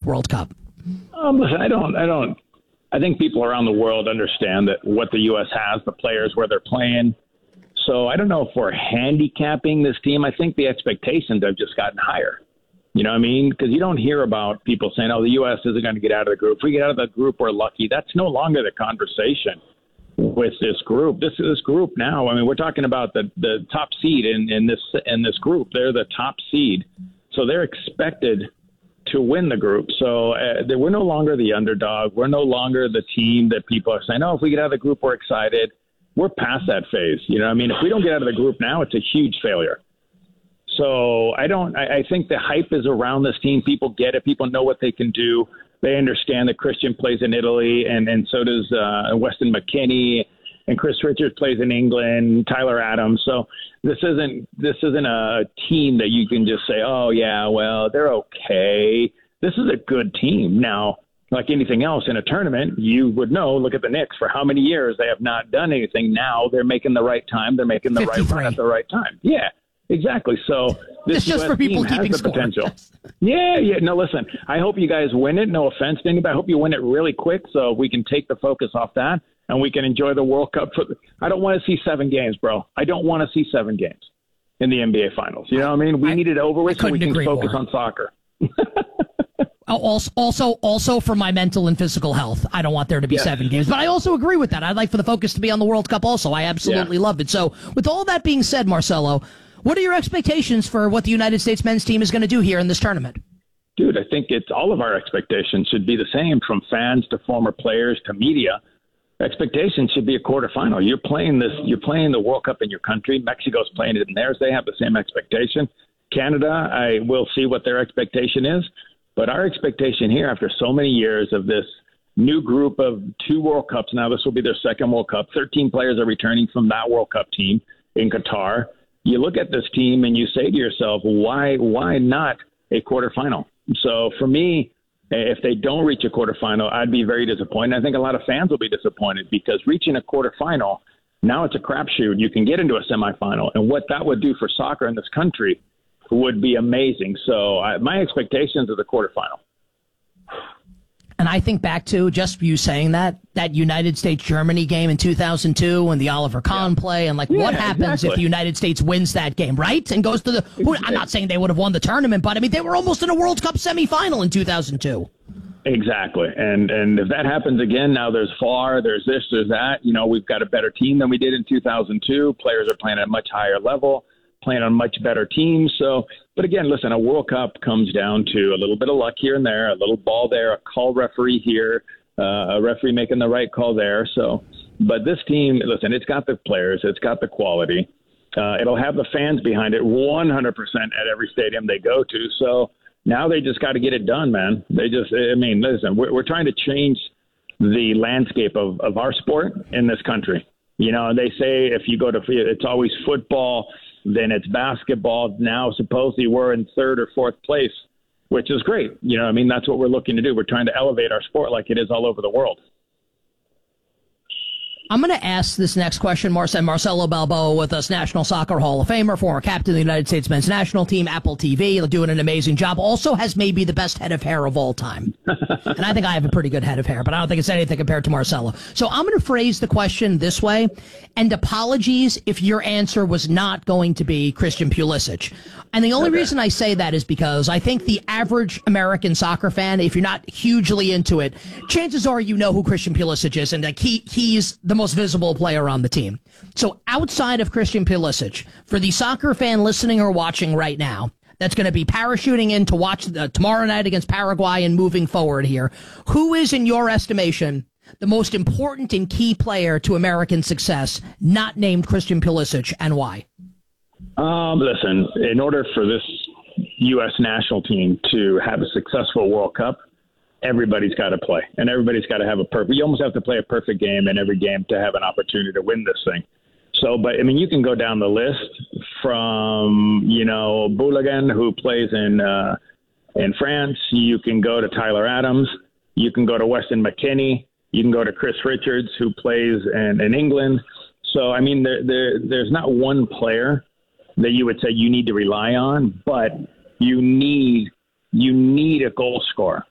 World Cup? Listen, I think people around the world understand that what the U.S. has, the players, where they're playing. So I don't know if we're handicapping this team. I think the expectations have just gotten higher. You know what I mean? Because you don't hear about people saying, oh, the U.S. isn't going to get out of the group. If we get out of the group, we're lucky. That's no longer the conversation with this group. This group now, I mean, we're talking about the top seed in this group. They're the top seed. So they're expected to win the group. So we're no longer the underdog. We're no longer the team that people are saying, oh, if we get out of the group, we're excited. We're past that phase. You know what I mean? If we don't get out of the group now, it's a huge failure. So I think the hype is around this team. People get it. People know what they can do. They understand that Christian plays in Italy, and so does Weston McKennie, and Chris Richards plays in England, Tyler Adams. So this isn't a team that you can just say, oh, yeah, well, they're okay. This is a good team. Now, like anything else in a tournament, you would know, look at the Knicks. For how many years they have not done anything. Now they're making the right time. They're making the 53. Right run at the right time. Yeah. Exactly. So this just for people team keeping has the score. potential. Yeah. No, listen, I hope you guys win it. No offense to anybody. I hope you win it really quick so we can take the focus off that and we can enjoy the World Cup. I don't want to see 7 games, bro. I don't want to see 7 games in the NBA Finals. You know what I mean? We need it over with so we can focus on soccer. Also for my mental and physical health, I don't want there to be 7 games. But I also agree with that. I'd like for the focus to be on the World Cup also. I absolutely love it. So with all that being said, Marcelo, what are your expectations for what the United States men's team is going to do here in this tournament? Dude, I think it's all of our expectations should be the same, from fans to former players to media. Expectations should be a quarterfinal. You're playing the World Cup in your country. Mexico's playing it in theirs. They have the same expectation. Canada, I will see what their expectation is. But our expectation here, after so many years of this new group of 2 World Cups, now this will be their second World Cup. 13 players are returning from that World Cup team in Qatar. You look at this team and you say to yourself, why not a quarterfinal? So for me, if they don't reach a quarterfinal, I'd be very disappointed. I think a lot of fans will be disappointed because reaching a quarterfinal, now it's a crapshoot. You can get into a semifinal. And what that would do for soccer in this country would be amazing. So my expectations are the quarterfinal. And I think back to just you saying that United States-Germany game in 2002 and the Oliver Kahn play, and what happens if the United States wins that game, right? And goes to I'm not saying they would have won the tournament, but I mean, they were almost in a World Cup semifinal in 2002. Exactly. And if that happens again, now there's VAR, there's this, there's that. You know, we've got a better team than we did in 2002. Players are playing at a much higher level, playing on much better teams. So, but again, listen, a World Cup comes down to a little bit of luck here and there, a little ball there, a call referee here, a referee making the right call there. So, but this team, listen, it's got the players, it's got the quality. It'll have the fans behind it 100% at every stadium they go to. So now they just got to get it done, man. Listen, we're trying to change the landscape of our sport in this country. You know, they say if you go to, it's always football, then it's basketball. Now, supposedly, we're in 3rd or 4th place, which is great. You know, I mean, that's what we're looking to do. We're trying to elevate our sport like it is all over the world. I'm going to ask this next question, Marcelo Balboa with us, National Soccer Hall of Famer, former captain of the United States men's national team, Apple TV, doing an amazing job. Also has maybe the best head of hair of all time. And I think I have a pretty good head of hair, but I don't think it's anything compared to Marcelo. So I'm going to phrase the question this way, and apologies if your answer was not going to be Christian Pulisic. And the only reason I say that is because I think the average American soccer fan, if you're not hugely into it, chances are you know who Christian Pulisic is, and he's the most visible player on the team. So outside of Christian Pulisic, for the soccer fan listening or watching right now, that's going to be parachuting in to watch tomorrow night against Paraguay and moving forward here, who is, in your estimation, the most important and key player to American success, not named Christian Pulisic, and why? Listen, in order for this U.S. national team to have a successful World Cup, everybody's got to play, and everybody's got to have you almost have to play a perfect game in every game to have an opportunity to win this thing. So, but I mean, you can go down the list from, Boulagan, who plays in France. You can go to Tyler Adams. You can go to Weston McKennie. You can go to Chris Richards, who plays in England. So, I mean, there's not one player that you would say you need to rely on, but you need a goal scorer.